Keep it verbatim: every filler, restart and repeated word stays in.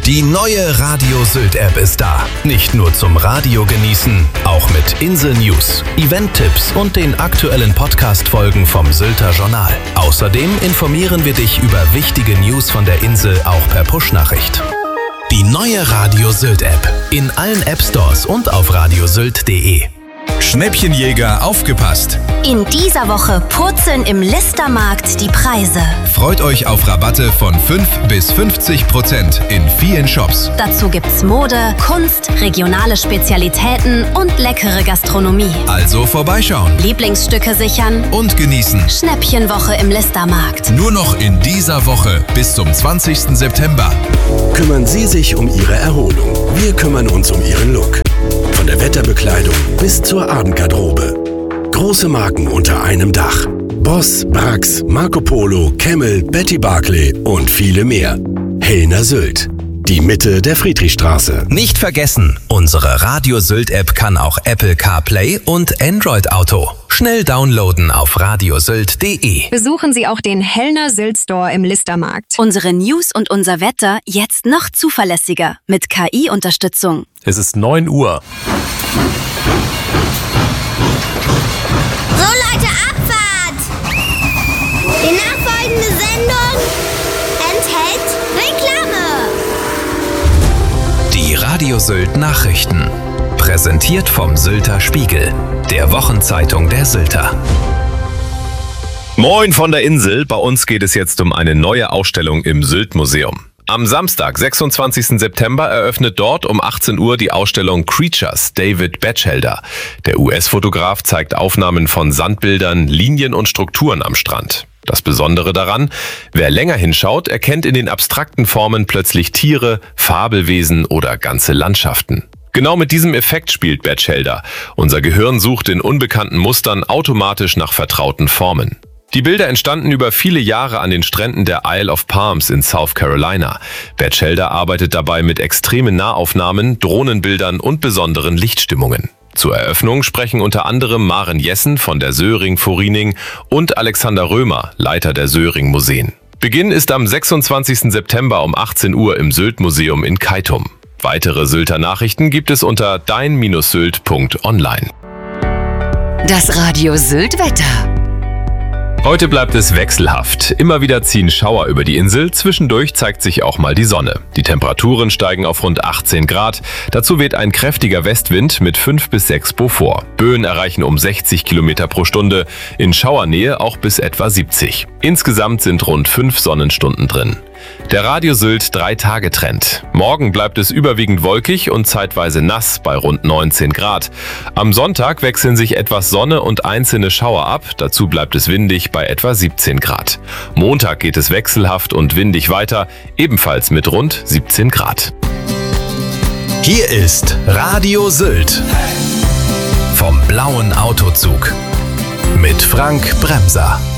Die neue Radio Sylt App ist da. Nicht nur zum Radio genießen, auch mit Insel-News, Event-Tipps und den aktuellen Podcast-Folgen vom Sylter Journal. Außerdem informieren wir dich über wichtige News von der Insel auch per Push-Nachricht. Die neue Radio Sylt App. In allen App-Stores und auf radiosylt punkt de. Schnäppchenjäger, aufgepasst! In dieser Woche purzeln im Listermarkt die Preise. Freut euch auf Rabatte von fünf bis fünfzig Prozent in vielen Shops. Dazu gibt's Mode, Kunst, regionale Spezialitäten und leckere Gastronomie. Also vorbeischauen, Lieblingsstücke sichern und genießen. Schnäppchenwoche im Listermarkt. Nur noch in dieser Woche bis zum zwanzigsten September. Kümmern Sie sich um Ihre Erholung. Wir kümmern uns um Ihren Look. Von der Wetterbekleidung bis zur Abendgarderobe. Große Marken unter einem Dach. Boss, Brax, Marco Polo, Camel, Betty Barclay und viele mehr. Hellner Sylt. Die Mitte der Friedrichstraße. Nicht vergessen, unsere Radio Sylt App kann auch Apple CarPlay und Android Auto. Schnell downloaden auf radiosylt punkt de. Besuchen Sie auch den Hellner Sylt Store im Listermarkt. Unsere News und unser Wetter jetzt noch zuverlässiger mit K I-Unterstützung. Es ist neun Uhr. So Leute, Abfahrt! Die nachfolgende Sendung enthält Reklame. Die Radio Sylt Nachrichten. Präsentiert vom Sylter Spiegel, der Wochenzeitung der Sylter. Moin von der Insel. Bei uns geht es jetzt um eine neue Ausstellung im Sylt-Museum. Am Samstag, sechsundzwanzigsten September, eröffnet dort um achtzehn Uhr die Ausstellung Creatures, David Batchelder. Der U S-Fotograf zeigt Aufnahmen von Sandbildern, Linien und Strukturen am Strand. Das Besondere daran, wer länger hinschaut, erkennt in den abstrakten Formen plötzlich Tiere, Fabelwesen oder ganze Landschaften. Genau mit diesem Effekt spielt Batchelder. Unser Gehirn sucht in unbekannten Mustern automatisch nach vertrauten Formen. Die Bilder entstanden über viele Jahre an den Stränden der Isle of Palms in South Carolina. Batchelder arbeitet dabei mit extremen Nahaufnahmen, Drohnenbildern und besonderen Lichtstimmungen. Zur Eröffnung sprechen unter anderem Maren Jessen von der Söring Forining und Alexander Römer, Leiter der Söring Museen. Beginn ist am sechsundzwanzigsten September um achtzehn Uhr im Sylt-Museum in Keitum. Weitere Sylter Nachrichten gibt es unter dein Bindestrich sylt punkt online. Das Radio Sylt Wetter. Heute bleibt es wechselhaft. Immer wieder ziehen Schauer über die Insel. Zwischendurch zeigt sich auch mal die Sonne. Die Temperaturen steigen auf rund achtzehn Grad. Dazu weht ein kräftiger Westwind mit fünf bis sechs Beaufort. Böen erreichen um sechzig Kilometer pro Stunde. In Schauernähe auch bis etwa siebzig. Insgesamt sind rund fünf Sonnenstunden drin. Der Radio Sylt drei-Tage-Trend. Morgen bleibt es überwiegend wolkig und zeitweise nass bei rund neunzehn Grad. Am Sonntag wechseln sich etwas Sonne und einzelne Schauer ab. Dazu bleibt es windig bei etwa siebzehn Grad. Montag geht es wechselhaft und windig weiter, ebenfalls mit rund siebzehn Grad. Hier ist Radio Sylt. Vom blauen Autozug. Mit Frank Bremser.